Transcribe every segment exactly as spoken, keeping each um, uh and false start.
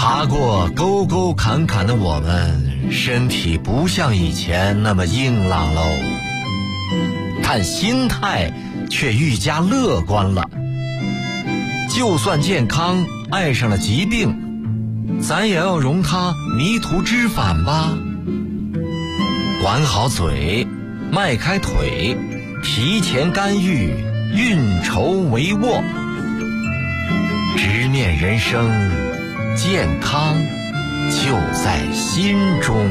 爬过沟沟坎坎的我们，身体不像以前那么硬朗喽，但心态却愈加乐观了。就算健康爱上了疾病，咱也要容他迷途知返吧。管好嘴，迈开腿，提前干预，运筹帷幄，直面人生，健康就在心中。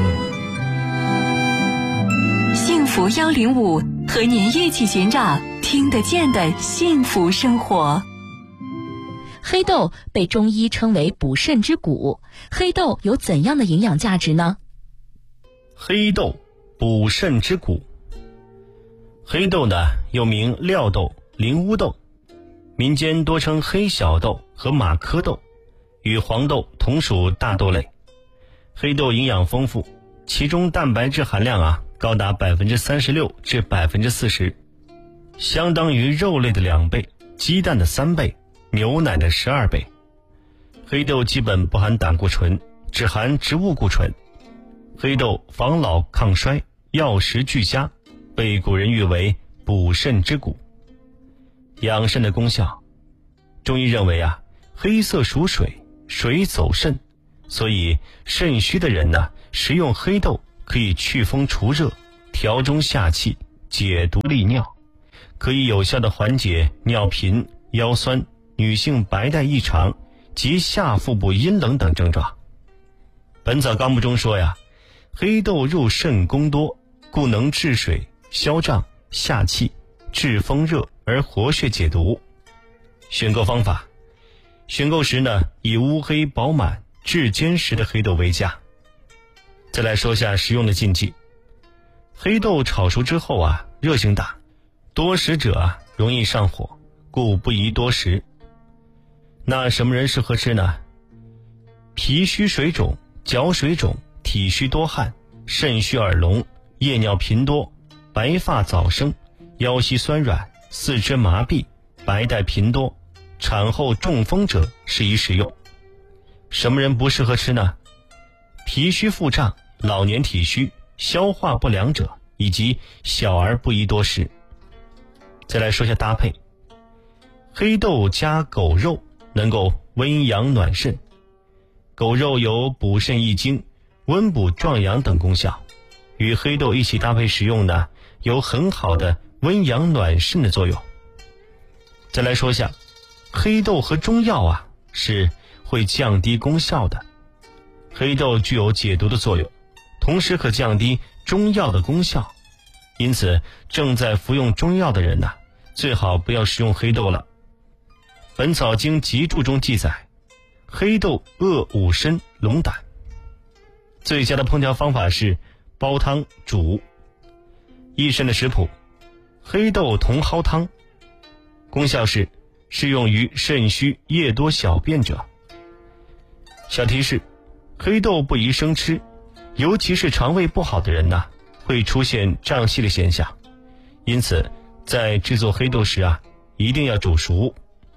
幸福一零五和您一起寻找听得见的幸福生活。 黑豆被中医称为补肾之谷，黑豆有怎样的营养价值呢？ 黑豆补肾之谷。黑豆呢又名料豆、灵乌豆，民间多称黑小豆和马科豆，与黄豆同属大豆类。黑豆营养丰富，其中蛋白质含量啊高达百分之三十六至百分之四十，相当于肉类的两倍，鸡蛋的三倍，牛奶的十二倍。黑豆基本不含胆固醇，只含植物固醇。黑豆防老抗衰，药食俱佳，被古人誉为补肾之谷。养肾的功效，中医认为啊，黑色属水，水走肾，所以肾虚的人呢，食用黑豆可以祛风除热，调中下气，解毒利尿，可以有效的缓解尿频、腰酸、女性白带异常及下腹部阴冷等症状。本草纲目中说呀，黑豆入肾功多，故能治水、消胀、下气、治风热而活血解毒。选购方法，选购时呢，以乌黑饱满、质坚实的黑豆为佳。再来说下食用的禁忌。黑豆炒熟之后啊，热性大，多食者啊容易上火，故不宜多食。那什么人适合吃呢？脾虚水肿、脚水肿、体虚多汗、肾虚耳聋、夜尿频多、白发早生、腰膝酸软、四肢麻痹、白带频多、产后中风者适宜食用。什么人不适合吃呢？脾虚腹胀、老年体虚、消化不良者以及小儿不宜多食。再来说下搭配。黑豆加狗肉能够温阳暖肾，狗肉有补肾益精、温补壮阳等功效，与黑豆一起搭配食用呢，有很好的温阳暖肾的作用。再来说下，黑豆和中药啊是会降低功效的。黑豆具有解毒的作用，同时可降低中药的功效，因此正在服用中药的人呢、啊，最好不要食用黑豆了。本草经集注中记载，黑豆恶五参、龙胆。最佳的烹调方法是煲汤煮。益肾的食谱，黑豆茼蒿汤，功效是适用于肾虚夜多小便者。小提示，黑豆不宜生吃，尤其是肠胃不好的人呢，会出现胀气的现象，因此在制作黑豆时啊，一定要煮熟。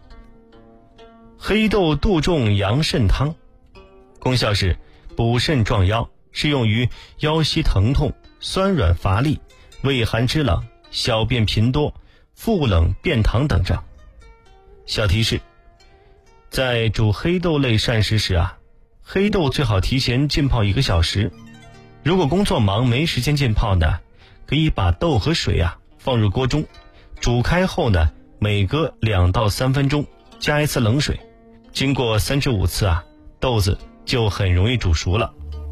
黑豆杜仲阳肾汤，功效是补肾壮腰，适用于腰膝疼痛、酸软乏力、畏寒肢冷、小便频多、腹冷便溏等症。小提示，在煮黑豆类膳食时啊，黑豆最好提前浸泡一个小时。如果工作忙没时间浸泡呢，可以把豆和水啊放入锅中，煮开后呢，每隔两到三分钟加一次冷水，经过三至五次啊，豆子就很容易煮熟了。